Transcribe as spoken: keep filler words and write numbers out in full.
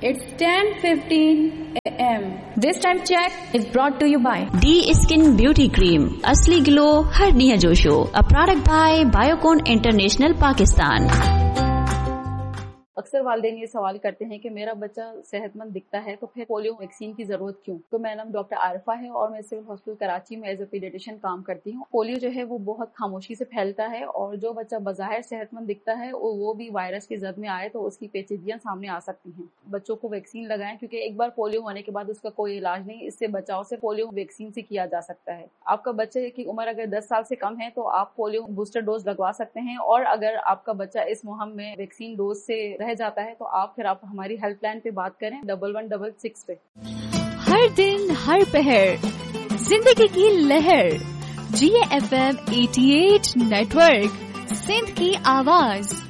It's ten fifteen a m This time check is brought to you by D Skin Beauty Cream. असली glow हर निया जोशो. A product by Biocon International Pakistan. अक्सर वालिदैन ये सवाल करते हैं कि मेरा बच्चा सेहतमंद दिखता है तो फिर पोलियो वैक्सीन की जरूरत क्यों। तो मेरा नाम डॉक्टर आरिफा है और मैं सिविल हॉस्पिटल कराची में एज ए पीडियाट्रिशियन काम करती हूँ। पोलियो जो है वो बहुत खामोशी से फैलता है और जो बच्चा बज़ाहिर सेहतमंद दिखता है वो भी वायरस की जद में आए तो उसकी पेचीदगियां सामने आ सकती हैं। बच्चों को वैक्सीन लगाएं क्योंकि एक बार पोलियो होने के बाद उसका कोई इलाज नहीं, इससे बचाव से पोलियो वैक्सीन से किया जा सकता है। आपका बच्चे की उम्र अगर दस साल से कम है तो आप पोलियो बूस्टर डोज लगवा सकते हैं और अगर आपका बच्चा इस मुहिम में वैक्सीन डोज से रह जाता है तो आप फिर आप हमारी हेल्पलाइन पे बात करें डबल वन डबल सिक्स पे। हर दिन हर पहर जिंदगी की लहर जी F M eighty eight network Sindh की आवाज।